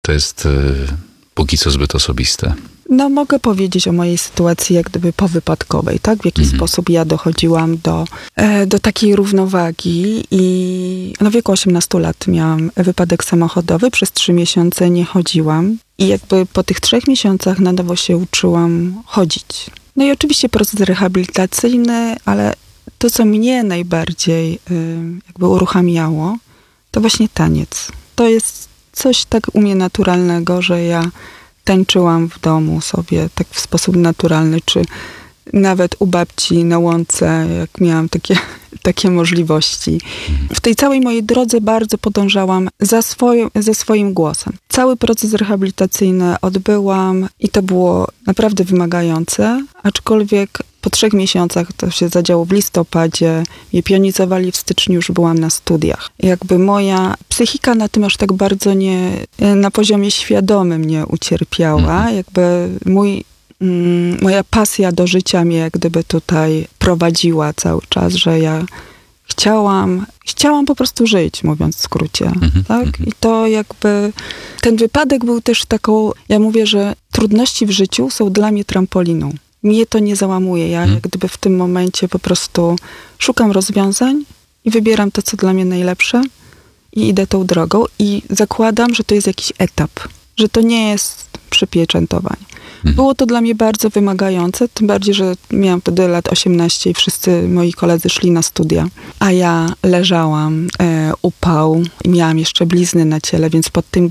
To jest póki co zbyt osobiste. No, mogę powiedzieć o mojej sytuacji jak gdyby powypadkowej, tak? W jaki sposób ja dochodziłam do takiej równowagi i w wieku 18 lat miałam wypadek samochodowy, przez 3 miesiące nie chodziłam i jakby po tych 3 miesiącach na nowo się uczyłam chodzić. No i oczywiście proces rehabilitacyjny, ale to, co mnie najbardziej jakby uruchamiało, to właśnie taniec. To jest coś tak u mnie naturalnego, że ja tańczyłam w domu sobie tak w sposób naturalny, czy nawet u babci na łące, jak miałam takie możliwości. W tej całej mojej drodze bardzo podążałam za swoim głosem. Cały proces rehabilitacyjny odbyłam i to było naprawdę wymagające, aczkolwiek po 3 miesiącach, to się zadziało w listopadzie, mnie pionizowali w styczniu, już byłam na studiach. Jakby moja psychika na tym aż tak bardzo nie, na poziomie świadomym nie ucierpiała. Jakby moja pasja do życia mnie jak gdyby tutaj prowadziła cały czas, że ja chciałam po prostu żyć, mówiąc w skrócie. Tak? I to jakby, ten wypadek był też taką, ja mówię, że trudności w życiu są dla mnie trampoliną. Mnie to nie załamuje. Ja jak gdyby w tym momencie po prostu szukam rozwiązań i wybieram to, co dla mnie najlepsze i idę tą drogą i zakładam, że to jest jakiś etap, że to nie jest przypieczętowanie. Było to dla mnie bardzo wymagające, tym bardziej, że miałam wtedy lat 18 i wszyscy moi koledzy szli na studia, a ja leżałam, upał i miałam jeszcze blizny na ciele, więc pod tym